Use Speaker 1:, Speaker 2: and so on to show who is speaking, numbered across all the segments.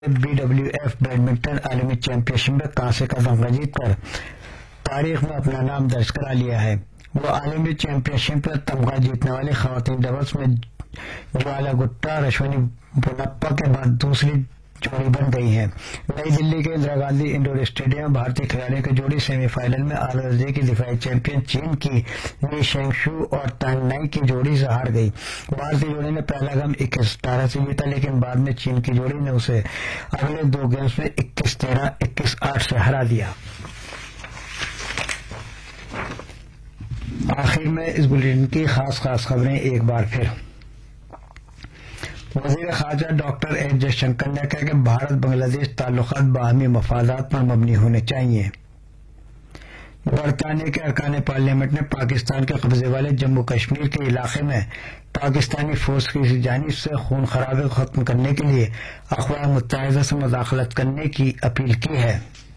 Speaker 1: BWF badminton عالمی champion شپ میں کانسے کا تمغہ جیت کر تاریخ میں اپنا نام درج کرا لیا ہے۔ وہ عالمی چیمپئن شپ میں تمغہ جیتنے والی خواتین ڈبلز میں جوالا گٹا اور اشونی پونپا کے بعد دوسری جوڑی بن گئی ہے۔ نئی دلی کے اندرا گاندھی انڈور اسٹیڈیم میں بھارتی کھلاڑیوں کی جوڑی سیمی فائنل میں اعلی درجے کی دفاعی چیمپئن چین کی لی شینگشو اور تانگ نائی کی جوڑی سے ہار گئی۔ بھارتی جوڑی نے پہلا گیم 21-18 سے جیتا، لیکن بعد میں چین کی جوڑی نے اسے اگلے دو گیمز میں 21-13، 21-8 سے ہرا دیا۔ آخر میں اس بلیٹن کی خاص خبریں ایک بار پھر۔ وزیر خارجہ ڈاکٹر ایس جے شنکر نے کہا کہ بھارت بنگلہ دیش تعلقات باہمی مفادات پر مبنی ہونے چاہیے۔ برطانیہ کے ارکان پارلیمنٹ نے پاکستان کے قبضے والے جموں کشمیر کے علاقے میں پاکستانی فورس کی جانب سے خون خرابے کو ختم کرنے کے لیے اقوام متحدہ سے مداخلت کرنے کی اپیل کی ہے۔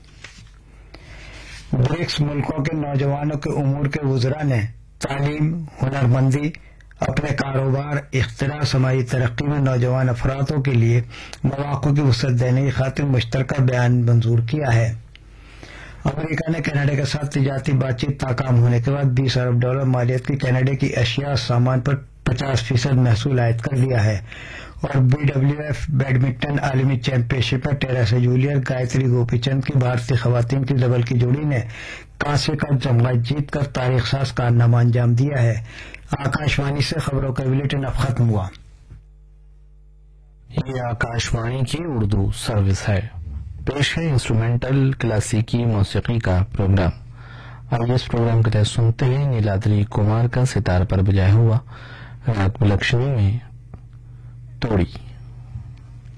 Speaker 1: برکس ملکوں کے نوجوانوں کے امور کے وزراء نے تعلیم، ہنرمندی، اپنے کاروبار، اختراع، سماجی ترقی میں نوجوان افرادوں کے لیے مواقع کی وسعت دینے کی خاطر مشترکہ بیان منظور کیا ہے۔ امریکہ نے کینیڈا کے ساتھ تجارتی بات چیت ناکام ہونے کے بعد $20 ارب مالیت کی کینیڈا کی اشیاء اور سامان پر 50% محصول عائد کر دیا ہے۔ اور BWF بیڈمنٹن عالمی چیمپئن شپ میں ٹیریسا جولیئر گایتری گوپی چند کی بھارتی خواتین کی ڈبل کی جوڑی نے کانسے کا تمغہ جیت کر تاریخ ساز کارنامہ انجام دیا ہے۔ آکاشوانی سے خبروں کا بلیٹن اب ختم ہوا۔
Speaker 2: یہ آکاشوانی کی اردو سروس ہے۔ پیش ہے انسٹرومنٹل کلاسیکی موسیقی کا پروگرام۔ آئیے اس پروگرام کے تحت سنتے ہیں نیلادری کمار کا ستار پر بجایا ہوا راگ لکشمی میں توڑی۔